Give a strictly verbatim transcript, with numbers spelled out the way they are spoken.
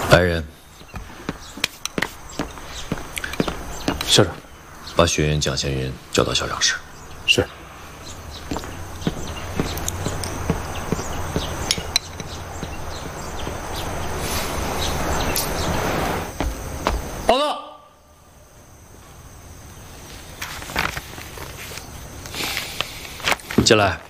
来人， 校长， 把学员蒋先云叫到校长室。 是。报告。 进来。